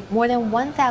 more than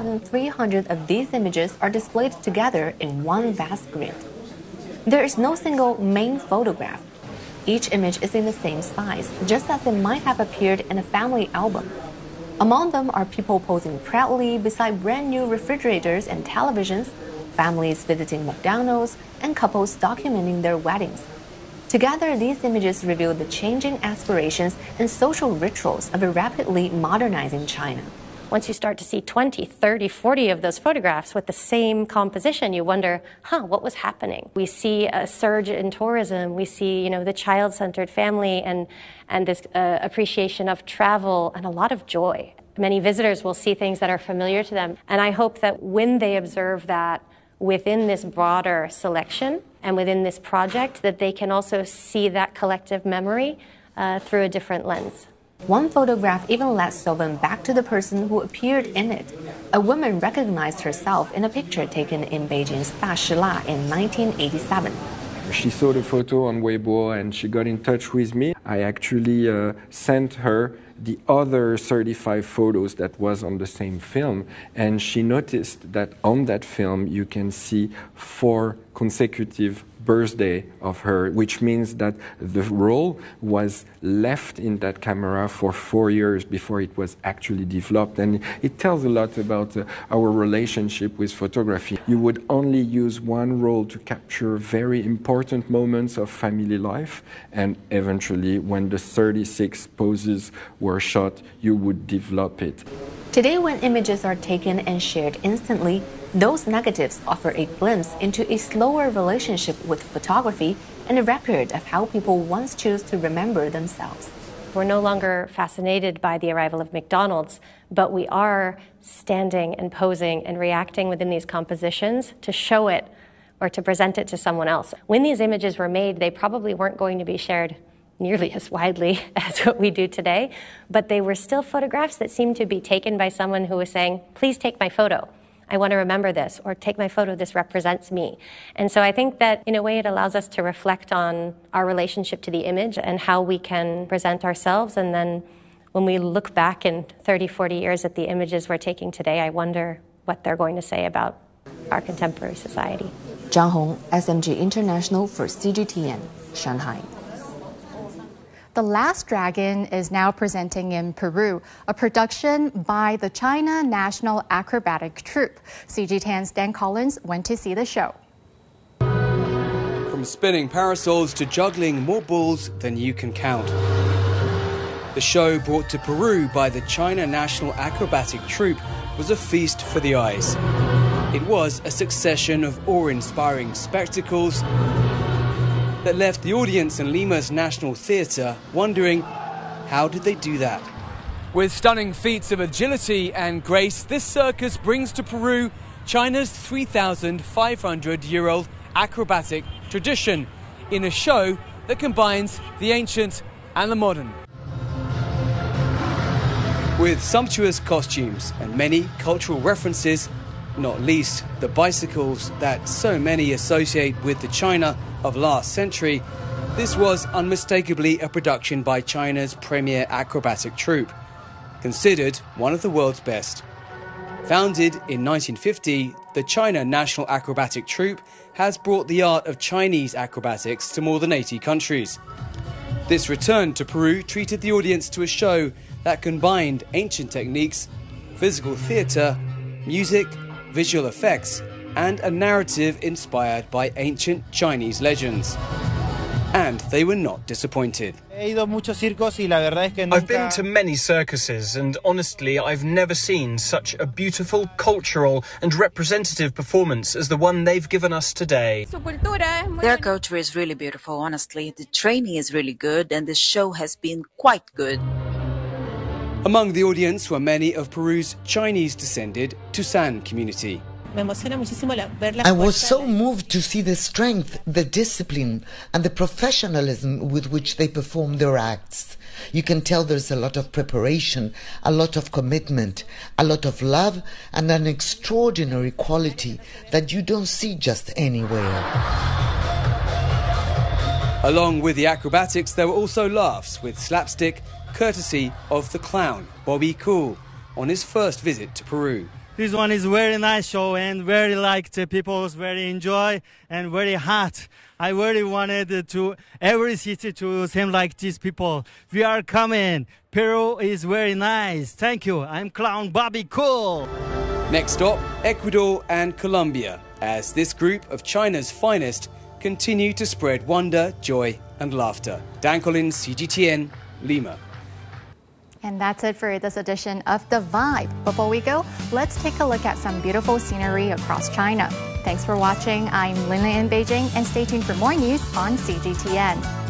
1,300 of these images are displayed together in one vast grid. There is no single main photograph. Each image is in the same size, just as it might have appeared in a family album. Among them are people posing proudly beside brand new refrigerators and televisions, families visiting McDonald's, and couples documenting their weddings. Together, these images reveal the changing aspirations and social rituals of a rapidly modernizing China. Once you start to see 20, 30, 40 of those photographs with the same composition, you wonder, what was happening? We see a surge in tourism. We see, the child-centered family and this appreciation of travel and a lot of joy. Many visitors will see things that are familiar to them. And I hope that when they observe that within this broader selection and within this project, that they can also see that collective memory through a different lens. One photograph even led Sovan back to the person who appeared in it. A woman recognized herself in a picture taken in Beijing's Dashila in 1987. She saw the photo on Weibo and she got in touch with me. I actually sent her the other 35 photos that was on the same film, and she noticed that on that film you can see 4 consecutive birthday of her, which means that the roll was left in that camera for 4 years before it was actually developed. And it tells a lot about our relationship with photography. You would only use one roll to capture very important moments of family life, and eventually when the 36 poses were shot, you would develop it. Today, when images are taken and shared instantly, those negatives offer a glimpse into a slower relationship with photography and a record of how people once chose to remember themselves. We're no longer fascinated by the arrival of McDonald's, but we are standing and posing and reacting within these compositions to show it or to present it to someone else. When these images were made, they probably weren't going to be shared nearly as widely as what we do today, but they were still photographs that seemed to be taken by someone who was saying, please take my photo. I want to remember this, or take my photo, this represents me. And so I think that in a way it allows us to reflect on our relationship to the image and how we can present ourselves. And then when we look back in 30, 40 years at the images we're taking today, I wonder what they're going to say about our contemporary society. Zhang Hong, SMG International for CGTN, Shanghai. The Last Dragon is now presenting in Peru, a production by the China National Acrobatic Troupe. CGTN's Dan Collins went to see the show. From spinning parasols to juggling more balls than you can count. The show, brought to Peru by the China National Acrobatic Troupe, was a feast for the eyes. It was a succession of awe-inspiring spectacles that left the audience in Lima's National Theatre wondering, how did they do that? With stunning feats of agility and grace, this circus brings to Peru China's 3,500-year-old acrobatic tradition in a show that combines the ancient and the modern. With sumptuous costumes and many cultural references, not least the bicycles that so many associate with the China of last century, this was unmistakably a production by China's premier acrobatic troupe, considered one of the world's best. Founded in 1950, the China National Acrobatic Troupe has brought the art of Chinese acrobatics to more than 80 countries. This return to Peru treated the audience to a show that combined ancient techniques, physical theatre, music, visual effects, and a narrative inspired by ancient Chinese legends. And they were not disappointed. I've been to many circuses, and honestly, I've never seen such a beautiful, cultural and representative performance as the one they've given us today. Their culture is really beautiful, honestly. The training is really good, and the show has been quite good. Among the audience were many of Peru's Chinese-descended Tusan community. I was so moved to see the strength, the discipline, and the professionalism with which they perform their acts. You can tell there's a lot of preparation, a lot of commitment, a lot of love, and an extraordinary quality that you don't see just anywhere. Along with the acrobatics, there were also laughs with slapstick, courtesy of the clown, Bobby Cool, on his first visit to Peru. This one is very nice show and very liked. People very enjoy and very hot. I really wanted to every city to seem like these people. We are coming. Peru is very nice. Thank you. I'm Clown Bobby Cool. Next stop, Ecuador and Colombia, as this group of China's finest continue to spread wonder, joy and laughter. Dan Collins, CGTN, Lima. And that's it for this edition of The Vibe. Before we go, let's take a look at some beautiful scenery across China. Thanks for watching. I'm Lin in Beijing, and stay tuned for more news on CGTN.